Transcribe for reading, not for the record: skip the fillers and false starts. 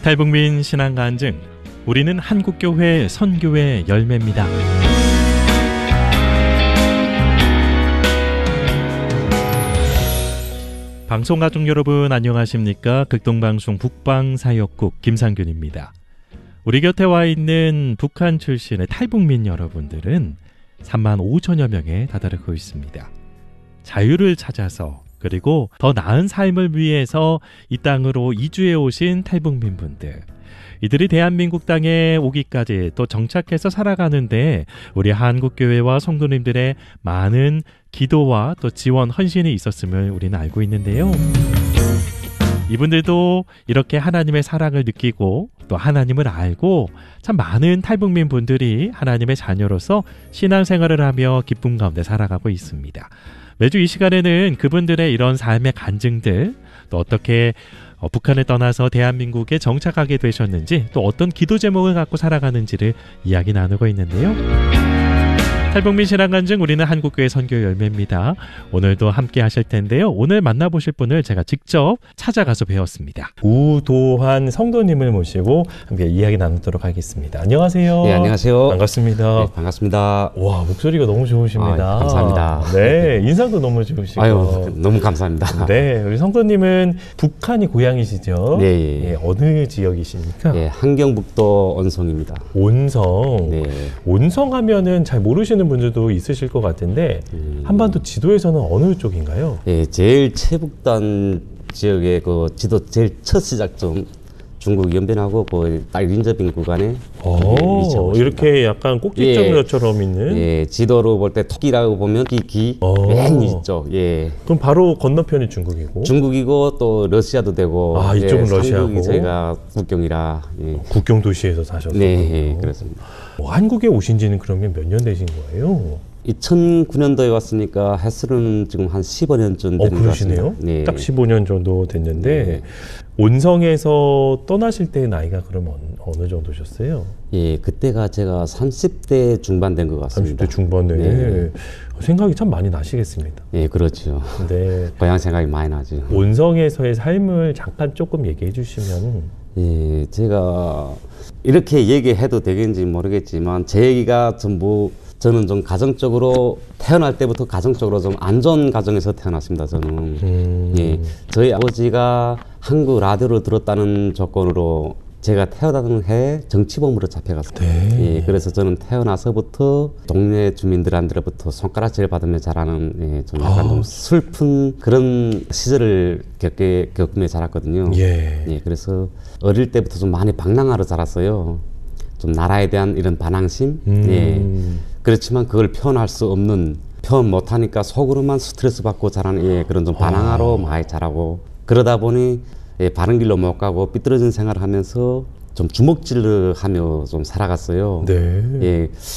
탈북민 신앙 간증, 우리는 한국교회 선교의 열매입니다. 방송가족 여러분 안녕하십니까? 극동방송 북방사역국 김상균입니다. 우리 곁에 와 있는 북한 출신의 탈북민 여러분들은 3만 5천여 명에 다다르고 있습니다. 자유를 찾아서 그리고 더 나은 삶을 위해서 이 땅으로 이주해 오신 탈북민 분들, 이들이 대한민국 땅에 오기까지 또 정착해서 살아가는데 우리 한국교회와 성도님들의 많은 기도와 또 지원, 헌신이 있었음을 우리는 알고 있는데요. 이분들도 이렇게 하나님의 사랑을 느끼고 또 하나님을 알고 참 많은 탈북민 분들이 하나님의 자녀로서 신앙생활을 하며 기쁨 가운데 살아가고 있습니다. 매주 이 시간에는 그분들의 이런 삶의 간증들, 또 어떻게 북한을 떠나서 대한민국에 정착하게 되셨는지, 또 어떤 기도 제목을 갖고 살아가는지를 이야기 나누고 있는데요. 탈북민 신앙 간증, 우리는 한국교회 선교 열매입니다. 오늘도 함께 하실 텐데요. 오늘 만나보실 분을 제가 직접 찾아가서 배웠습니다. 우도환 성도님을 모시고 함께 이야기 나누도록 하겠습니다. 안녕하세요. 네, 안녕하세요. 반갑습니다. 네, 반갑습니다. 와, 목소리가 너무 좋으십니다. 감사합니다. 네, 인상도 너무 좋으시고. 아유, 너무 감사합니다. 네, 우리 성도님은 북한이 고향이시죠? 네. 예, 어느 지역이십니까? 네, 한경북도 온성입니다. 온성. 네. 온성 하면은 잘 모르시는 분들도 있으실 것 같은데 한반도 지도에서는 어느 쪽인가요? 네, 제일 최북단 지역의 그 지도 제일 첫 시작점 중국 연변하고 그 딱 인접인 구간에 이렇게 약간 꼭지점처럼 있는. 예, 지도로 볼 때 토끼라고 보면 기 맨 이쪽. 예. 그럼 바로 건너편이 중국이고. 중국이고 또 러시아도 되고. 아, 이쪽은 러시아고. 한국이 저희가 국경이라. 예. 국경 도시에서 사셔서. 네, 그렇습니다. 한국에 오신지는 그러면 몇 년 되신 거예요? 2009년도에 왔으니까 횟수는 지금 한 15년쯤 되는 것 그러시네요? 같습니다. 네. 딱 15년 정도 됐는데 네. 온성에서 떠나실 때 나이가 그럼 어느 정도셨어요? 예, 그때가 제가 30대 중반 된 것 같습니다. 30대 중반에. 네. 생각이 참 많이 나시겠습니다. 예, 그렇죠. 네. 고향 생각이 많이 나죠. 온성에서의 삶을 잠깐 조금 얘기해 주시면. 예, 제가 이렇게 얘기해도 되겠는지 모르겠지만 제 얘기가 전부 저는 좀 가정적으로 태어날 때부터 가정적으로 좀 안 좋은 가정에서 태어났습니다. 저는 예, 저희 아버지가 한국 라디오를 들었다는 조건으로 제가 태어나던 해에 정치범으로 잡혀갔어요. 네. 예, 그래서 저는 태어나서부터 동네 주민들한테로부터 손가락질 받으며 자라는 예, 좀 약간 좀 슬픈 그런 시절을 겪으며 자랐거든요. 예. 예, 그래서 어릴 때부터 좀 많이 방랑하러 자랐어요. 좀 나라에 대한 이런 반항심. 예. 그렇지만 그걸 표현할 수 없는, 표현 못하니까 속으로만 스트레스 받고 자라는 예, 그런 좀 반항하러 많이 자라고, 그러다 보니 예, 바른 길로 못 가고 삐뚤어진 생활을 하면서 좀 주먹질을 하며 좀 살아갔어요. 네. 예,